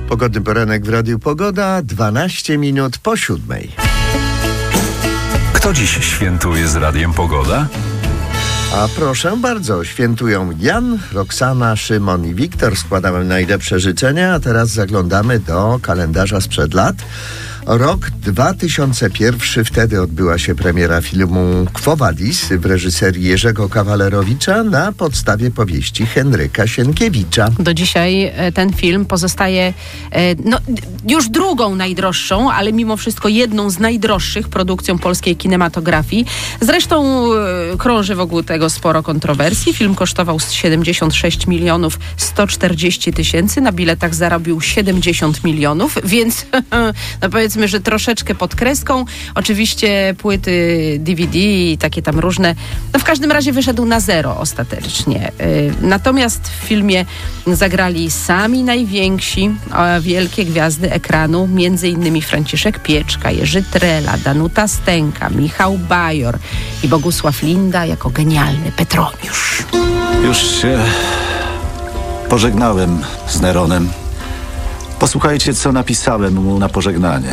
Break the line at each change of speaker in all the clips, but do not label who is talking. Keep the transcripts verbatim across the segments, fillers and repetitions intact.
Pogodny poranek w Radiu Pogoda, dwanaście minut po siódmej.
Kto dziś świętuje z Radiem Pogoda?
A proszę bardzo, świętują Jan, Roxana, Szymon i Wiktor. Składamy najlepsze życzenia, a teraz zaglądamy do kalendarza sprzed lat. Rok dwa tysiące pierwszy, wtedy odbyła się premiera filmu Quo Vadis w reżyserii Jerzego Kawalerowicza na podstawie powieści Henryka Sienkiewicza.
Do dzisiaj ten film pozostaje no, już drugą najdroższą, ale mimo wszystko jedną z najdroższych produkcją polskiej kinematografii. Zresztą krąży wokół tego sporo kontrowersji. Film kosztował siedemdziesiąt sześć milionów sto czterdzieści tysięcy, na biletach zarobił siedemdziesiąt milionów, więc no powiedzmy, że troszeczkę pod kreską. Oczywiście płyty D V D i takie tam różne. No w każdym razie wyszedł na zero ostatecznie. Natomiast w filmie zagrali sami najwięksi, wielkie gwiazdy ekranu, między innymi Franciszek Pieczka, Jerzy Trela, Danuta Stęka, Michał Bajor i Bogusław Linda jako genialny Petroniusz.
Już się pożegnałem z Neronem. Posłuchajcie, co napisałem mu na pożegnanie.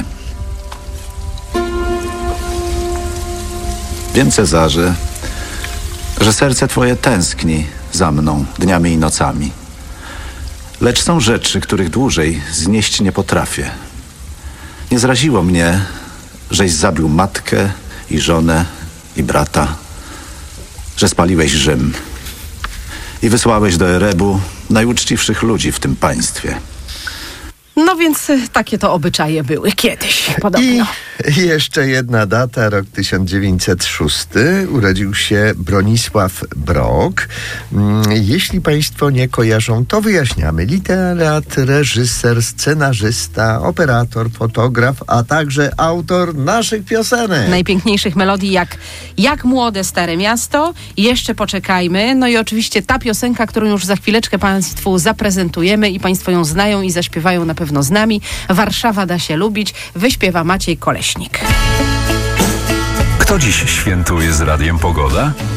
Wiem, Cezarze, że serce twoje tęskni za mną dniami i nocami. Lecz są rzeczy, których dłużej znieść nie potrafię. Nie zraziło mnie, żeś zabił matkę i żonę i brata, że spaliłeś Rzym i wysłałeś do Erebu najuczciwszych ludzi w tym państwie.
No więc takie to obyczaje były kiedyś, podobno.
I jeszcze jedna data, rok tysiąc dziewięćset szósty. Urodził się Bronisław Brok. Jeśli państwo nie kojarzą, to wyjaśniamy. Literat, reżyser, scenarzysta, operator, fotograf, a także autor naszych piosenek.
Najpiękniejszych melodii jak Jak młode stare miasto, Jeszcze poczekajmy. No i oczywiście ta piosenka, którą już za chwileczkę państwu zaprezentujemy i państwo ją znają i zaśpiewają na pewno z nami. Warszawa da się lubić. Wyśpiewa Maciej Koleśnik.
Kto dziś świętuje z Radiem Pogoda?